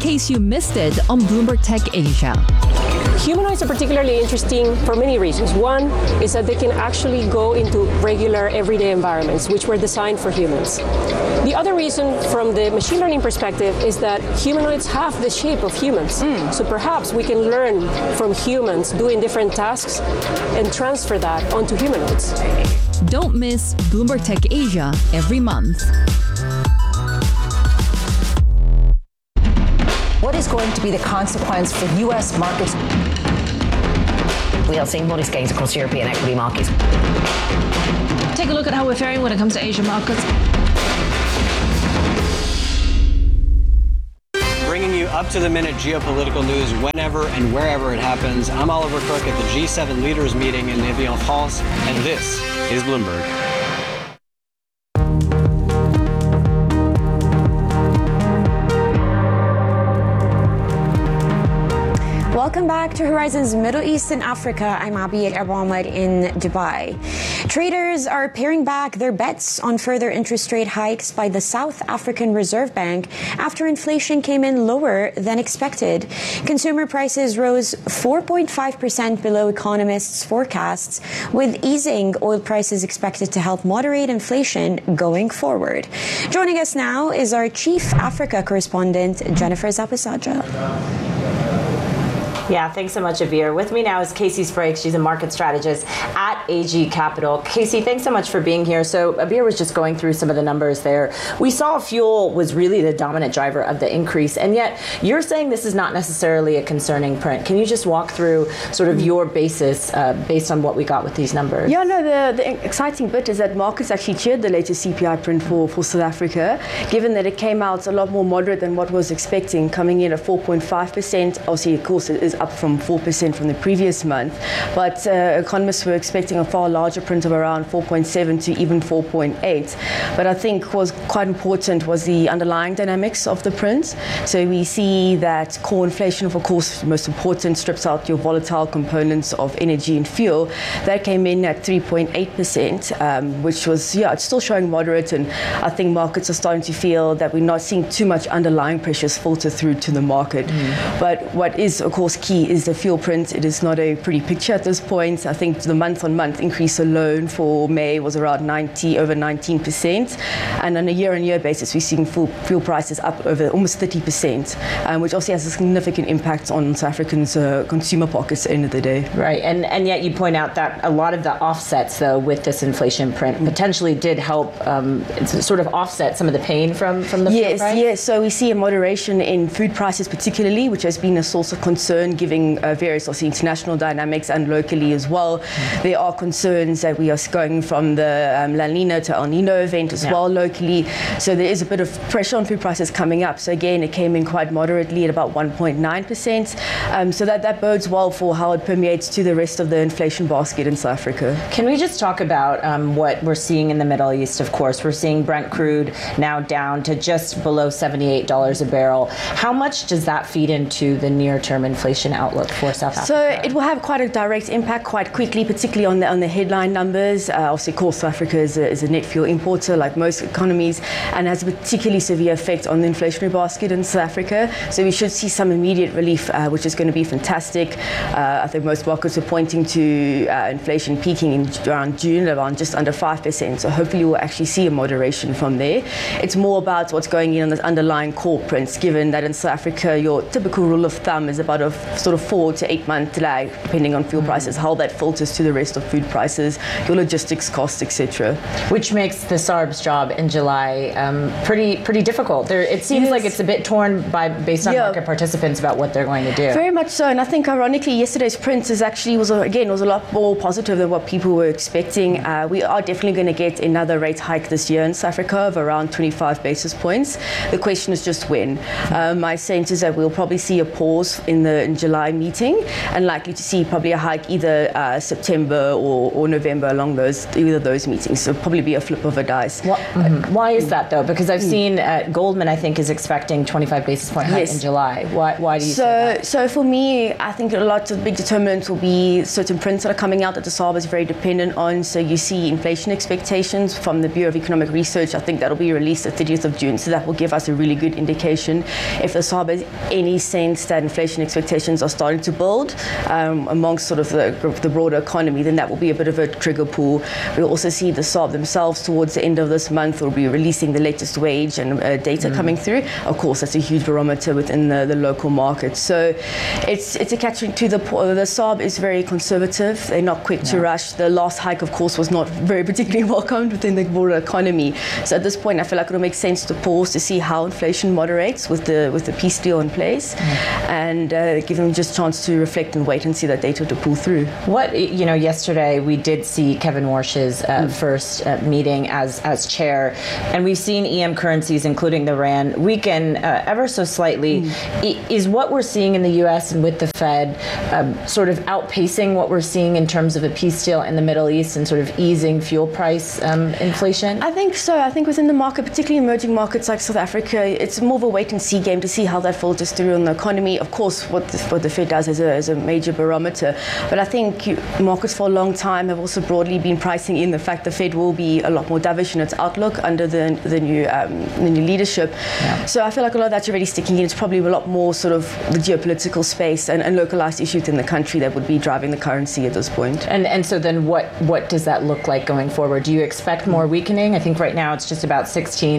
case you missed it on Bloomberg Tech Asia. Humanoids are particularly interesting for many reasons. One is that they can actually go into regular everyday environments, which were designed for humans. The other reason from the machine learning perspective is that humanoids have the shape of humans. So perhaps we can learn from humans doing different tasks and transfer that onto humanoids. Don't miss Bloomberg Tech Asia every month. What is going to be the consequence for U.S. markets? We are seeing modest gains across European equity markets. Take a look at how we're faring when it comes to Asian markets. Bringing you up-to-the-minute geopolitical news whenever and wherever it happens. I'm Oliver Crook at the G7 leaders meeting in Evian-France, and this is Bloomberg. Welcome back to Horizon's Middle East and Africa. I'm Abiyat Abouhamad in Dubai. Traders are paring back their bets on further interest rate hikes by the South African Reserve Bank after inflation came in lower than expected. Consumer prices rose 4.5% below economists' forecasts, with easing oil prices expected to help moderate inflation going forward. Joining us now is our Chief Africa correspondent, Jennifer Zapasaja. Yeah, thanks so much, Avir. With me now is Casey Sprague. She's a market strategist at AG Capital. Casey, thanks so much for being here. So Avir was just going through some of the numbers there. We saw fuel was really the dominant driver of the increase, and yet you're saying this is not necessarily a concerning print. Can you just walk through sort of your basis based on what we got with these numbers? Yeah, no, the exciting bit is that markets actually cheered the latest CPI print for South Africa, given that it came out a lot more moderate than what was expecting, coming in at 4.5%. Obviously, of course, it is up from 4% from the previous month, but economists were expecting a far larger print of around 4.7 to even 4.8. But I think what was quite important was the underlying dynamics of the print. So we see that core inflation, of course, most important, strips out your volatile components of energy and fuel. That came in at 3.8%, which was, it's still showing moderate, and I think markets are starting to feel that we're not seeing too much underlying pressures filter through to the market. But what is, of course, key is the fuel print. It is not a pretty picture at this point. I think the month-on-month increase alone for May was around over 19%, and on a year-on-year basis, we're seeing fuel prices up over almost 30%, which also has a significant impact on South Africans' consumer pockets at the end of the day. Right, and yet you point out that a lot of the offsets, though, with this inflation print potentially did help sort of offset some of the pain from the fuel price? Yes. So we see a moderation in food prices particularly, which has been a source of concern given various also international dynamics and locally as well. There are concerns that we are going from the La Nina to El Nino event as well locally. So there is a bit of pressure on food prices coming up. So again, it came in quite moderately at about 1.9%. So that bodes well for how it permeates to the rest of the inflation basket in South Africa. Can we just talk about what we're seeing in the Middle East? Of course, we're seeing Brent crude now down to just below $78 a barrel. How much does that feed into the near-term inflation outlook for South Africa? So it will have quite a direct impact quite quickly, particularly on the headline numbers. Obviously, of course, South Africa is a net fuel importer like most economies, and has a particularly severe effect on the inflationary basket in South Africa. So we should see some immediate relief, which is going to be fantastic. I think most markets are pointing to inflation peaking in around June, around just under 5%. So hopefully we'll actually see a moderation from there. It's more about what's going on the underlying core prints, given that in South Africa, your typical rule of thumb is about a sort of 4 to 8 month lag, depending on fuel prices, how that filters to the rest of food prices, your logistics costs, etc. Which makes the SARB's job in July pretty difficult. It seems like it's a bit torn based on market participants about what they're going to do. Very much so, and I think ironically yesterday's print was a lot more positive than what people were expecting. We are definitely going to get another rate hike this year in South Africa of around 25 basis points. The question is just when. My sense is that we'll probably see a pause in June, July meeting, and likely to see probably a hike either September or November along either of those meetings. So probably be a flip of a dice. Why is that though? Because I've seen Goldman, I think, is expecting 25 basis point hike in July. Why do you say that? So for me, I think a lot of big determinants will be certain prints that are coming out that the SARB is very dependent on. So you see inflation expectations from the Bureau of Economic Research. I think that'll be released the 30th of June. So that will give us a really good indication if the SARB has any sense that inflation expectations are starting to build amongst sort of the broader economy, then that will be a bit of a trigger pull. We'll also see the SARB themselves towards the end of this month will be releasing the latest wage and data coming through. Of course, that's a huge barometer within the local market. So it's a catching to the SARB is very conservative. They're not quick to rush. The last hike, of course, was not very particularly welcomed within the broader economy. So at this point, I feel like it'll make sense to pause to see how inflation moderates with the peace deal in place, and give them just a chance to reflect and wait and see that data to pull through. Yesterday we did see Kevin Warsh's first meeting as chair, and we've seen EM currencies, including the rand, weaken ever so slightly. Is what we're seeing in the U.S. and with the Fed sort of outpacing what we're seeing in terms of a peace deal in the Middle East and sort of easing fuel price inflation? I think so. I think within the market, particularly emerging markets like South Africa, it's more of a wait-and-see game to see how that filters through on the economy. Of course, what the Fed does is a major barometer, but I think markets for a long time have also broadly been pricing in the fact the Fed will be a lot more dovish in its outlook under the new leadership. So I feel like a lot of that's already sticking in. It's probably a lot more sort of the geopolitical space and localized issues in the country that would be driving the currency at this point. And so then what does that look like going forward? Do you expect more weakening? I think right now it's just about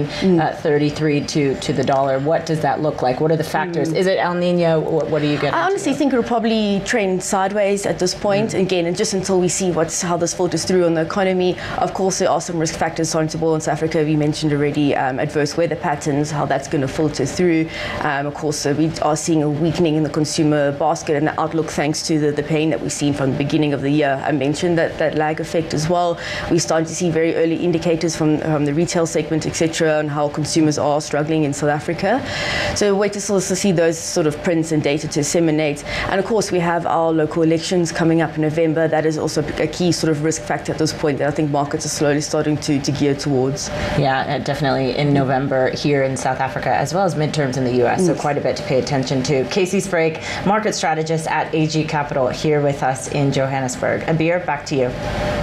16.33 to the dollar. What does that look like? What are the factors? Is it El Nino? What do you get? I honestly think it'll probably trend sideways at this point. Again, and just until we see how this filters through on the economy. Of course, there are some risk factors starting to boil in South Africa. We mentioned already adverse weather patterns, how that's going to filter through. Of course, we are seeing a weakening in the consumer basket and the outlook thanks to the pain that we've seen from the beginning of the year. I mentioned that lag effect as well. We're starting to see very early indicators from the retail segment, etc., on how consumers are struggling in South Africa. So wait to sort of see those sort of prints and data to disseminate. And of course, we have our local elections coming up in November. That is also a key sort of risk factor at this point that I think markets are slowly starting to gear towards. Yeah, definitely in November here in South Africa, as well as midterms in the U.S. So quite a bit to pay attention to. Casey Sprague, market strategist at AG Capital, here with us in Johannesburg. Abir, back to you.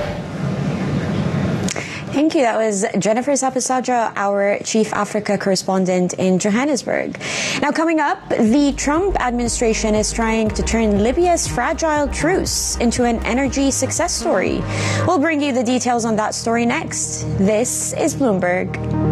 Thank you. That was Jennifer Sapasadra, our Chief Africa correspondent in Johannesburg. Now, coming up, the Trump administration is trying to turn Libya's fragile truce into an energy success story. We'll bring you the details on that story next. This is Bloomberg.